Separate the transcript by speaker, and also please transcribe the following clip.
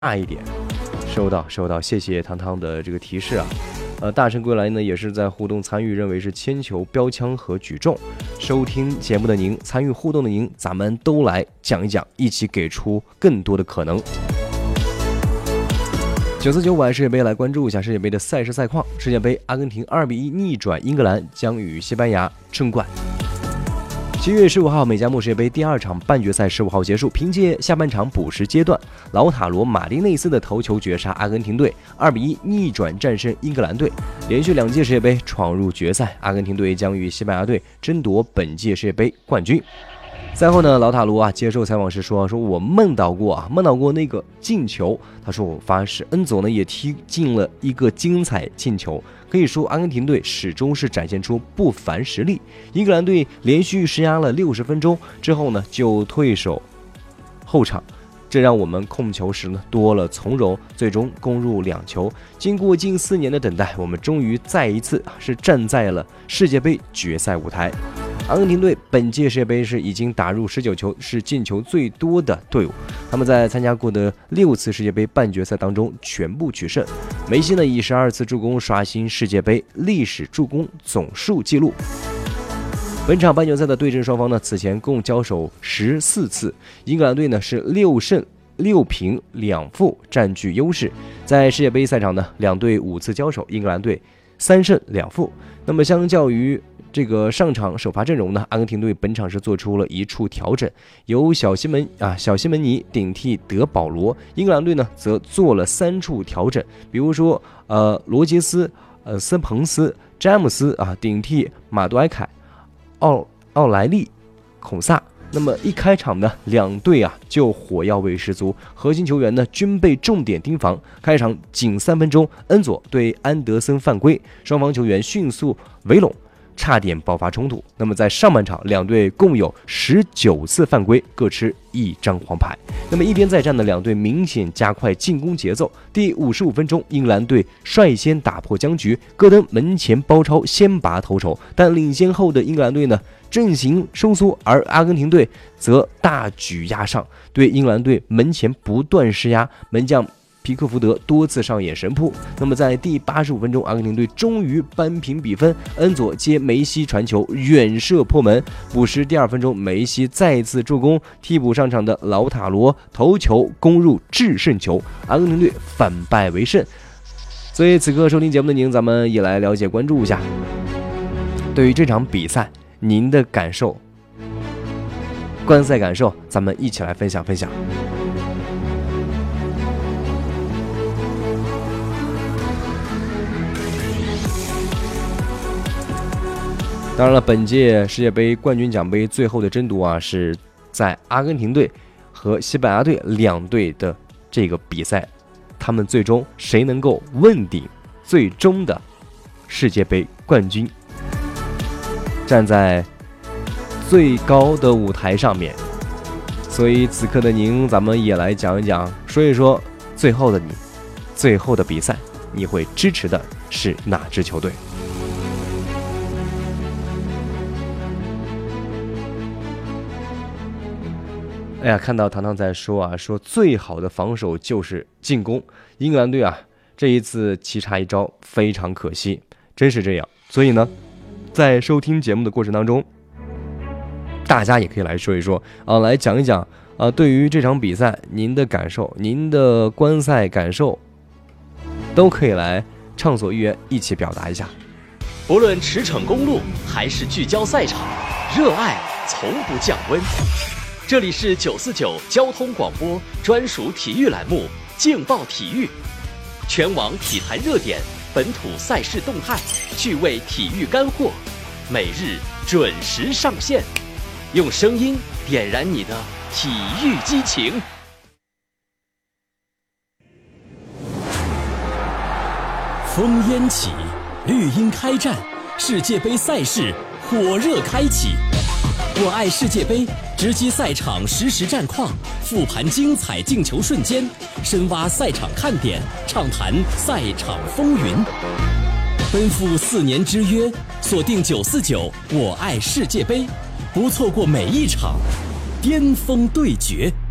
Speaker 1: 大一点。收到，谢谢汤汤的这个提示啊。大圣归来呢也是在互动参与，认为是铅球、标枪和举重。收听节目的您，参与互动的您，咱们都来讲一讲，一起给出更多的可能。949晚世界杯来关注一下世界杯的赛事赛况。世界杯，阿根廷2-1逆转英格兰，将与西班牙争冠。7月15号，美加墨世界杯第2场半决赛15号结束，凭借下半场补时阶段，老塔罗马丁内斯的头球绝杀阿根廷队，2-1逆转战胜英格兰队，连续2届世界杯闯入决赛。阿根廷队将与西班牙队争夺本届世界杯冠军。赛后呢，老塔罗接受采访时说我梦到过那个进球。他说我发誓，恩佐呢也踢进了一个精彩进球。可以说，阿根廷队始终是展现出不凡实力。英格兰队连续施压了60分钟之后呢，就退守后场，这让我们控球时呢多了从容，最终攻入2球。经过近4年的等待，我们终于再一次是站在了世界杯决赛舞台。阿根廷队本届世界杯是已经打入19球，是进球最多的队伍。他们在参加过的6次世界杯半决赛当中全部取胜。梅西呢以12次助攻刷新世界杯历史助攻总数纪录。本场半决赛的对阵双方呢，此前共交手14次，英格兰队呢是6胜6平2负，占据优势。在世界杯赛场呢，两队5次交手，英格兰队3胜2负。那么相较于这个上场首发阵容呢，阿根廷队本场是做出了一处调整，由小西门尼顶替德保罗。英格兰队呢则做了3处调整，比如说罗杰斯、森彭斯、詹姆斯顶替马杜埃凯、奥莱利、孔萨。那么一开场呢，两队就火药味十足，核心球员呢均被重点盯防。开场仅3分钟，恩佐对安德森犯规，双方球员迅速围拢，差点爆发冲突。那么在上半场，两队共有19次犯规，各吃1张黄牌。那么一边再战的两队明显加快进攻节奏。第55分钟，英格兰队率先打破僵局，戈登门前包抄，先拔头筹。但领先后的英格兰队呢阵型收缩，而阿根廷队则大举压上，对英格兰队门前不断施压。门将皮克福德多次上演神扑。那么在第85分钟，阿根廷队终于扳平比分，恩佐接梅西传球远射破门。补时第2分钟，梅西再次助攻，替补上场的老塔罗头球攻入制胜球，阿根廷队反败为胜。所以此刻收听节目的您，咱们也来了解关注一下，对于这场比赛您的感受、观赛感受，咱们一起来分享分享。当然了，本届世界杯冠军奖杯最后的争夺是在阿根廷队和西班牙队两队的这个比赛，他们最终谁能够问鼎最终的世界杯冠军，站在最高的舞台上面。所以此刻的您，咱们也来讲一讲，说一说最后的你，最后的比赛你会支持的是哪支球队？哎呀，看到糖糖在说说最好的防守就是进攻。英格兰队这一次棋差一招，非常可惜，真是这样。所以呢，在收听节目的过程当中，大家也可以来说一说来讲一讲对于这场比赛您的感受，您的观赛感受，都可以来畅所欲言，一起表达一下。
Speaker 2: 不论驰骋公路还是聚焦赛场，热爱从不降温。这里是949交通广播专属体育栏目劲爆体育，全网体坛热点，本土赛事动态，趣味体育干货，每日准时上线，用声音点燃你的体育激情。烽烟起，绿茵开战，世界杯赛事火热开启。我爱世界杯，直击赛场实时战况，复盘精彩进球瞬间，深挖赛场看点，畅谈赛场风云。奔赴4年之约，锁定949我爱世界杯，不错过每一场巅峰对决。